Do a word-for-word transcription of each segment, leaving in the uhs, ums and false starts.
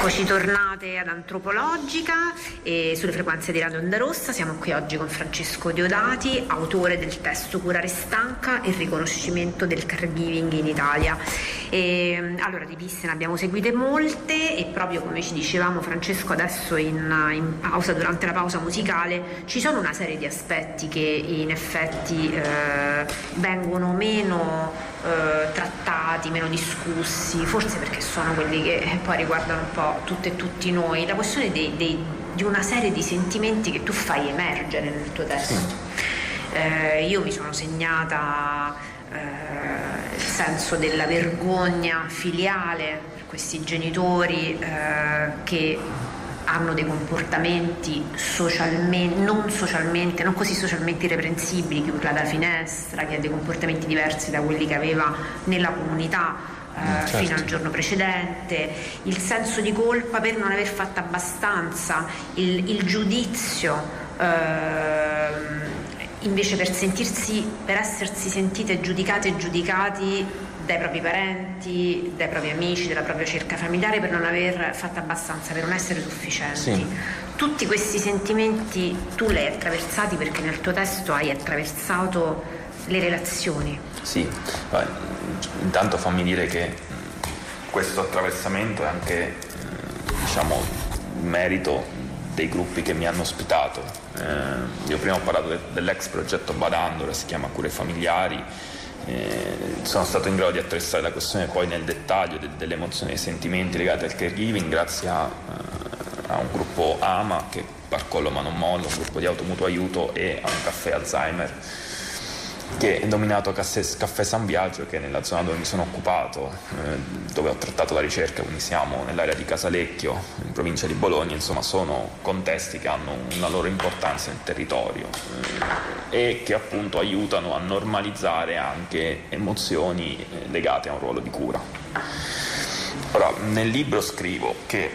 Eccoci tornate ad Antropologica e sulle frequenze di Radio Onda Rossa. Siamo qui oggi con Francesco Deodati, autore del testo Curare stanca e il riconoscimento del caregiving in Italia. E, allora, di piste ne abbiamo seguite molte e proprio come ci dicevamo, Francesco, adesso in, in pausa, durante la pausa musicale, ci sono una serie di aspetti che in effetti eh, vengono meno eh, trattati, meno discussi, forse perché sono quelli che poi riguardano un po' tutte e tutti noi. La questione dei, dei, di una serie di sentimenti che tu fai emergere nel tuo testo. Eh, io mi sono segnata eh, il senso della vergogna filiale per questi genitori eh, che hanno dei comportamenti socialmente, non socialmente, non così socialmente irreprensibili, chi urla da finestra, chi ha dei comportamenti diversi da quelli che aveva nella comunità Uh, certo. fino al giorno precedente, il senso di colpa per non aver fatto abbastanza, il, il giudizio uh, invece per sentirsi, per essersi sentite giudicate e giudicati dai propri parenti, dai propri amici, dalla propria cerca familiare, per non aver fatto abbastanza, per non essere sufficienti. Sì. Tutti questi sentimenti tu li hai attraversati, perché nel tuo testo hai attraversato le relazioni. Sì, intanto fammi dire che questo attraversamento è anche, diciamo, merito dei gruppi che mi hanno ospitato. Eh, io prima ho parlato de- dell'ex progetto Badando, ora si chiama Cure Familiari. Eh, sono stato in grado di attraversare la questione poi nel dettaglio de- delle emozioni e dei sentimenti legati al caregiving grazie a, uh, a un gruppo AMA, che Barcollo ma non mollo, un gruppo di automutuo aiuto, e a un caffè Alzheimer che è dominato Caffè San Biagio, che è nella zona dove mi sono occupato, eh, dove ho trattato la ricerca, quindi siamo nell'area di Casalecchio, in provincia di Bologna. Insomma, sono contesti che hanno una loro importanza nel territorio eh, e che appunto aiutano a normalizzare anche emozioni eh, legate a un ruolo di cura. Ora, nel libro scrivo che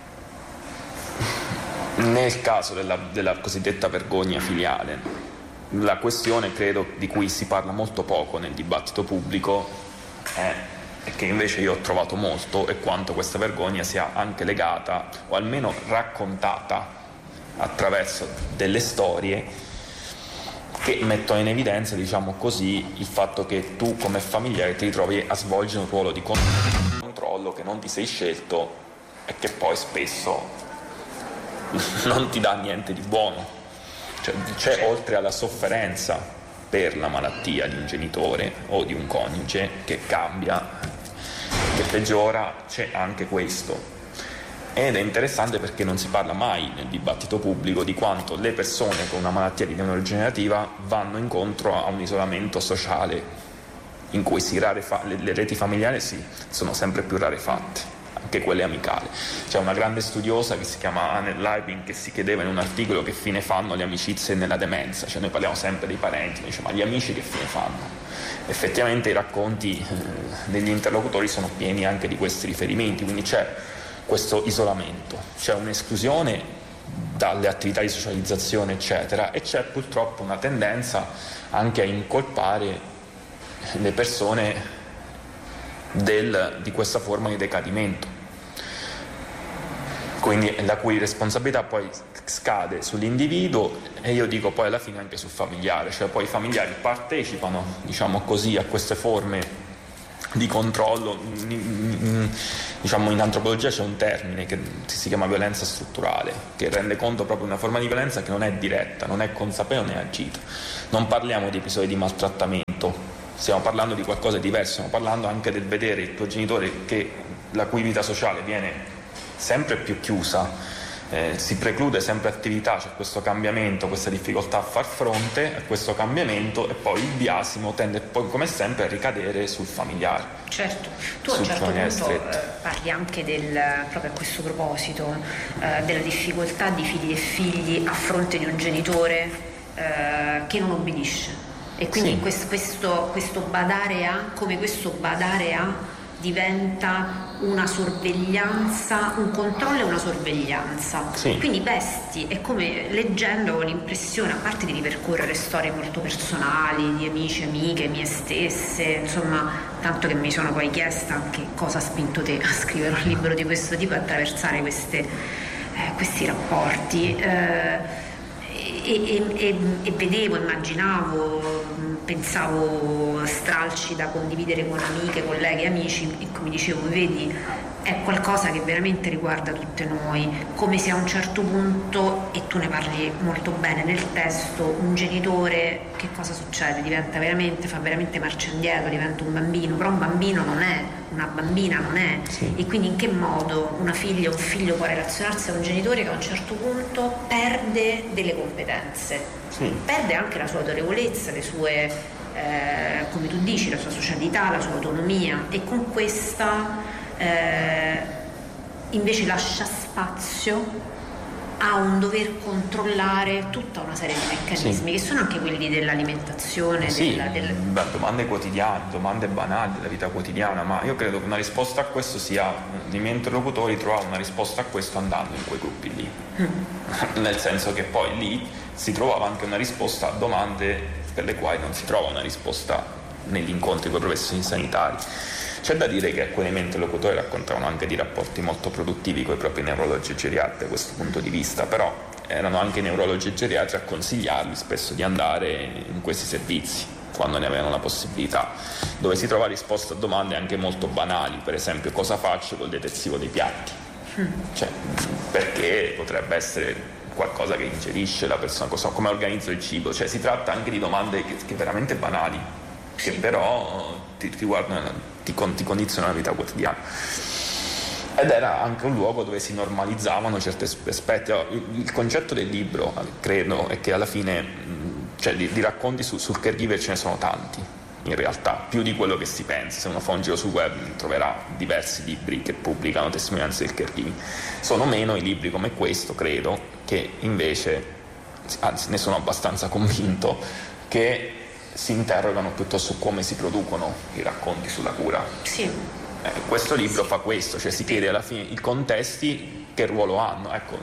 nel caso della, della cosiddetta vergogna filiale, la questione, credo, di cui si parla molto poco nel dibattito pubblico è, e che invece io ho trovato molto, è quanto questa vergogna sia anche legata, o almeno raccontata attraverso delle storie che mettono in evidenza, diciamo così, il fatto che tu come familiare ti ritrovi a svolgere un ruolo di controllo che non ti sei scelto e che poi spesso non ti dà niente di buono. Cioè, c'è, oltre alla sofferenza per la malattia di un genitore o di un coniuge che cambia, che peggiora, c'è anche questo. Ed è interessante perché non si parla mai nel dibattito pubblico di quanto le persone con una malattia di neurodegenerativa vanno incontro a un isolamento sociale in cui si rarefa- le, le reti familiari sì, sono sempre più rarefatte, anche quelle amicali. C'è una grande studiosa che si chiama Anne Leibing che si chiedeva in un articolo che fine fanno le amicizie nella demenza. Cioè, noi parliamo sempre dei parenti, diciamo, ma gli amici che fine fanno? Effettivamente i racconti eh, degli interlocutori sono pieni anche di questi riferimenti, quindi c'è questo isolamento, c'è un'esclusione dalle attività di socializzazione eccetera, e c'è purtroppo una tendenza anche a incolpare le persone del, di questa forma di decadimento, quindi la cui responsabilità poi scade sull'individuo e io dico poi alla fine anche sul familiare. Cioè poi i familiari partecipano, diciamo così, a queste forme di controllo. Diciamo, in antropologia c'è un termine che si chiama violenza strutturale, che rende conto proprio di una forma di violenza che non è diretta, non è consapevole, non è agita. Non parliamo di episodi di maltrattamento, stiamo parlando di qualcosa di diverso, stiamo parlando anche del vedere il tuo genitore che, la cui vita sociale viene sempre più chiusa, eh, si preclude sempre attività, c'è questo cambiamento, questa difficoltà a far fronte a questo cambiamento, e poi il biasimo tende poi, come sempre, a ricadere sul familiare. Certo, tu a un certo punto eh, parli anche del, proprio a questo proposito, eh, della difficoltà di figli e figli a fronte di un genitore eh, che non obbedisce, e quindi sì. questo, questo, questo badare a, come questo badare a diventa una sorveglianza, un controllo e una sorveglianza. Sì. Quindi Pesti è come, leggendo, ho l'impressione, a parte di ripercorrere storie molto personali di amici, amiche, mie stesse, insomma tanto che mi sono poi chiesta anche cosa ha spinto te a scrivere un libro di questo tipo, attraversare queste, eh, questi rapporti. Eh, E, e, e vedevo, immaginavo, pensavo stralci da condividere con amiche, colleghe, amici, e mi dicevo, vedi, è qualcosa che veramente riguarda tutte noi, come se a un certo punto, e tu ne parli molto bene nel testo, un genitore, che cosa succede? Diventa veramente, fa veramente marcia indietro, diventa un bambino, però un bambino non è, una bambina non è, sì. E quindi in che modo una figlia o un figlio può relazionarsi a un genitore che a un certo punto perde delle competenze, sì. Perde anche la sua autorevolezza, le sue, eh, come tu dici, la sua socialità, la sua autonomia, e con questa Eh, invece lascia spazio a un dover controllare tutta una serie di meccanismi, sì. Che sono anche quelli dell'alimentazione, sì, della, del... domande quotidiane, domande banali della vita quotidiana, ma io credo che una risposta a questo sia, i miei interlocutori trovano una risposta a questo andando in quei gruppi lì, mm. Nel senso che poi lì si trovava anche una risposta a domande per le quali non si trova una risposta negli incontri con i professionisti sanitari. C'è da dire che alcuni miei interlocutori raccontavano anche di rapporti molto produttivi con i propri neurologi e geriatri da questo punto di vista, però erano anche i neurologi e geriatri a consigliarli spesso di andare in questi servizi quando ne avevano la possibilità, dove si trova risposta a domande anche molto banali, per esempio cosa faccio col detersivo dei piatti, mm. Cioè, perché potrebbe essere qualcosa che ingerisce la persona, cosa, come organizzo il cibo, cioè si tratta anche di domande che, che veramente banali, che però ti riguardano, ti, ti condizionano la vita quotidiana. Ed era anche un luogo dove si normalizzavano certi aspetti. Il concetto del libro, credo, è che alla fine, cioè, di, di racconti su, sul caregiver ce ne sono tanti, in realtà, più di quello che si pensa. Se uno fa un giro sul web troverà diversi libri che pubblicano testimonianze del caregiving. Sono meno i libri come questo, credo, che invece, anzi ne sono abbastanza convinto, che si interrogano piuttosto su come si producono i racconti sulla cura. Sì. Eh, questo libro sì. fa questo, cioè si chiede alla fine i contesti che ruolo hanno. Ecco,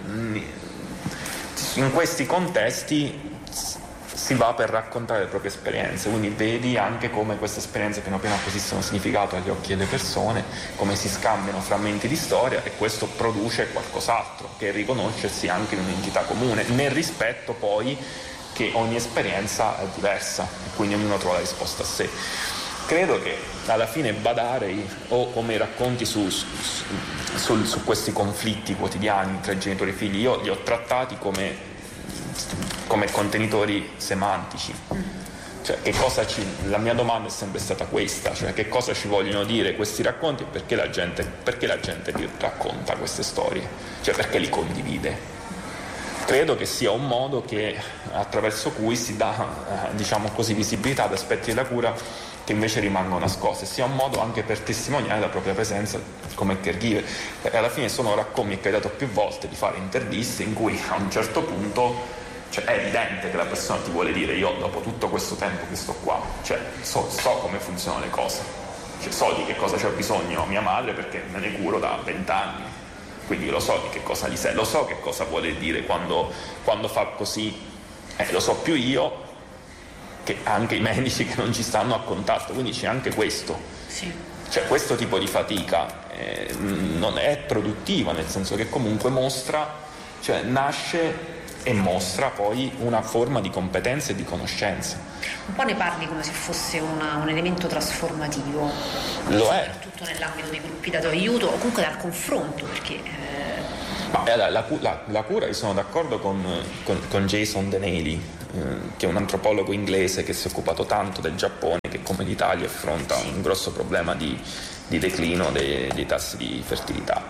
in questi contesti si va per raccontare le proprie esperienze, quindi vedi anche come queste esperienze piano piano acquisiscono significato agli occhi delle persone, come si scambiano frammenti di storia, e questo produce qualcos'altro, che è riconoscersi anche in un'entità comune, nel rispetto poi che ogni esperienza è diversa e quindi ognuno trova la risposta a sé. Credo che alla fine badare o come racconti su, su, su, su questi conflitti quotidiani tra genitori e figli, io li ho trattati come, come contenitori semantici. Cioè, che cosa ci, la mia domanda è sempre stata questa, cioè che cosa ci vogliono dire questi racconti e perché la gente, perché la gente li racconta queste storie, cioè perché li condivide. Credo che sia un modo che, attraverso cui si dà, eh, diciamo così, visibilità ad aspetti della cura che invece rimangono nascosti, sia un modo anche per testimoniare la propria presenza come caregiver. E alla fine sono racconti, mi è capitato più volte di fare interviste in cui a un certo punto, cioè, è evidente che la persona ti vuole dire: io dopo tutto questo tempo che sto qua, cioè, so, so come funzionano le cose, cioè, so di che cosa c'è bisogno mia madre perché me ne curo da vent'anni. Quindi lo so di che cosa gli serve, lo so che cosa vuole dire quando, quando fa così, eh, lo so più io che anche i medici che non ci stanno a contatto, quindi c'è anche questo. Sì. Cioè questo tipo di fatica eh, non è produttiva, nel senso che comunque mostra, cioè nasce e mostra poi una forma di competenza e di conoscenza. Un po' ne parli come se fosse una, un elemento trasformativo. Lo è. Soprattutto nell'ambito dei gruppi dato aiuto o comunque dal confronto, perché... Eh... Ma, la, la, la, la cura, io sono d'accordo con, con, con Jason Deneley, eh, che è un antropologo inglese che si è occupato tanto del Giappone, che come l'Italia affronta sì. un grosso problema di, di declino dei, dei tassi di fertilità.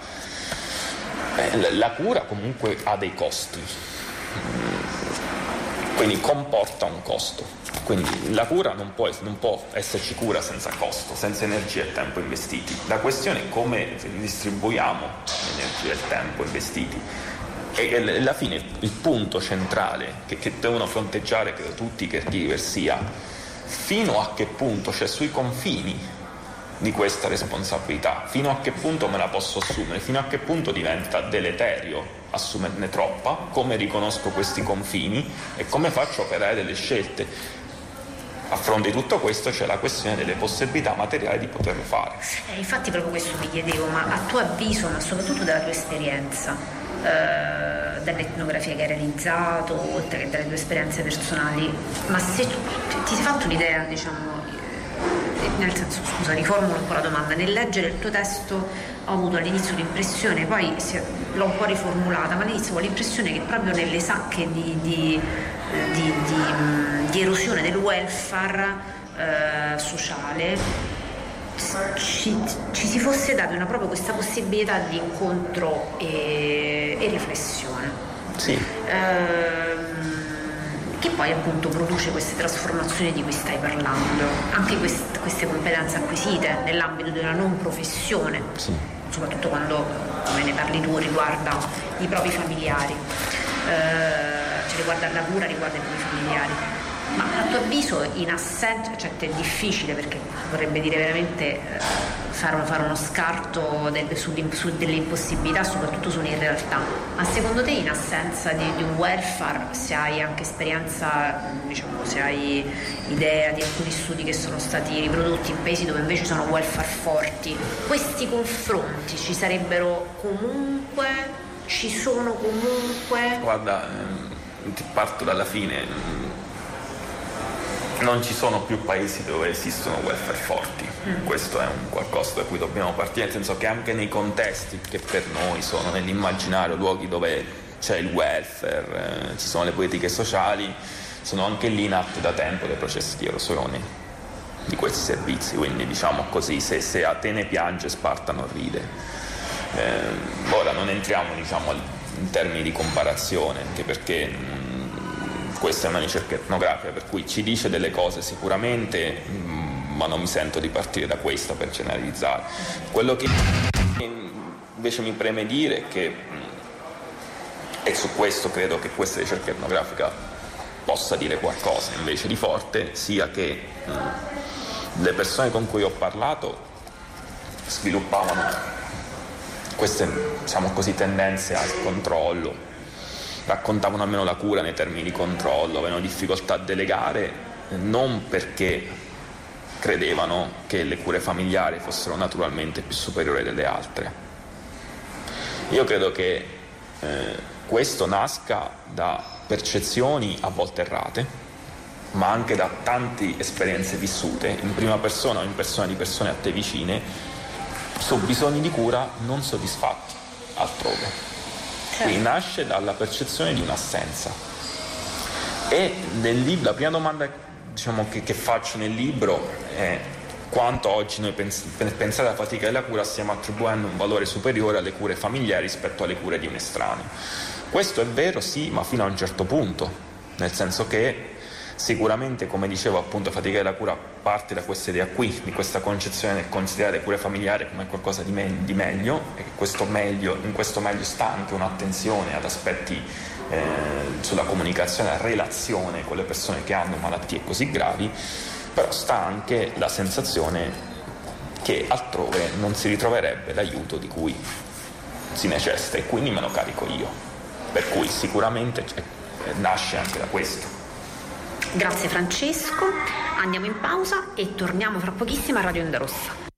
Eh, la, la cura comunque ha dei costi. Quindi comporta un costo, quindi la cura non può, non può esserci cura senza costo, senza energia e tempo investiti. La questione è come distribuiamo l'energia e il tempo investiti, e alla fine il punto centrale che, che devono fronteggiare, credo, tutti i caregiver sia fino a che punto, cioè sui confini di questa responsabilità, fino a che punto me la posso assumere, fino a che punto diventa deleterio assumerne troppa, come riconosco questi confini e come faccio a operare delle scelte. a fronte di tutto questo c'è la questione delle possibilità materiali di poterlo fare. Eh, infatti proprio questo mi chiedevo, ma a tuo avviso, ma soprattutto dalla tua esperienza, eh, dall'etnografia che hai realizzato, oltre che dalle tue esperienze personali, ma se tu, ti sei fatto un'idea, diciamo, eh, nel senso, scusa, riformulo un po' la domanda, nel leggere il tuo testo ho avuto all'inizio l'impressione, poi l'ho un po' riformulata, ma all'inizio ho l'impressione che proprio nelle sacche di, di, di, di, di erosione del welfare eh, sociale ci, ci si fosse data una, proprio questa possibilità di incontro e, e riflessione. Sì. Ehm, che poi appunto produce queste trasformazioni di cui stai parlando, anche quest- queste competenze acquisite nell'ambito di una non professione, sì. soprattutto quando, come ne parli tu, riguarda i propri familiari, eh, cioè riguarda la cura, riguarda i propri familiari. Ma a tuo avviso, in assenza, cioè è difficile, perché vorrebbe dire veramente eh, fare, uno, fare uno scarto del, su, su delle impossibilità, soprattutto su un'irrealtà, ma secondo te in assenza di, di un welfare, se hai anche esperienza, diciamo, se hai idea di alcuni studi che sono stati riprodotti in paesi dove invece sono welfare forti, questi confronti ci sarebbero comunque, ci sono comunque? Guarda, ehm, ti parto dalla fine. Non ci sono più paesi dove esistono welfare forti, mm. questo è un qualcosa da cui dobbiamo partire, nel senso che anche nei contesti che per noi sono nell'immaginario luoghi dove c'è il welfare, eh, ci sono le politiche sociali, sono anche lì in atto da tempo dei processi di erosione di questi servizi, quindi diciamo così, se, se Atene piange Sparta non ride. Eh, ora non entriamo diciamo in termini di comparazione, anche perché mh, questa è una ricerca etnografica, per cui ci dice delle cose sicuramente, ma non mi sento di partire da questa per generalizzare. Quello che invece mi preme dire è che, e su questo credo che questa ricerca etnografica possa dire qualcosa invece di forte, sia che le persone con cui ho parlato sviluppavano queste, diciamo così, tendenze al controllo, raccontavano almeno la cura nei termini di controllo, avevano difficoltà a delegare, non perché credevano che le cure familiari fossero naturalmente più superiori delle altre. Io credo che eh, questo nasca da percezioni a volte errate, ma anche da tante esperienze vissute in prima persona o in persona di persone a te vicine su bisogni di cura non soddisfatti altrove. Quindi nasce dalla percezione di un'assenza. E nel libro, la prima domanda diciamo, che, che faccio nel libro è quanto oggi noi pens- pensate alla fatica della cura stiamo attribuendo un valore superiore alle cure familiari rispetto alle cure di un estraneo. Questo è vero, sì, ma fino a un certo punto, nel senso che sicuramente, come dicevo, appunto, fatica della cura parte da questa idea qui, di questa concezione del considerare le cure familiari come qualcosa di, me- di meglio, e che questo meglio, in questo meglio sta anche un'attenzione ad aspetti eh, sulla comunicazione, la relazione con le persone che hanno malattie così gravi, però sta anche la sensazione che altrove non si ritroverebbe l'aiuto di cui si necessita e quindi me lo carico io, per cui sicuramente eh, nasce anche da questo. Grazie Francesco, andiamo in pausa e torniamo fra pochissimo a Radio Onda Rossa.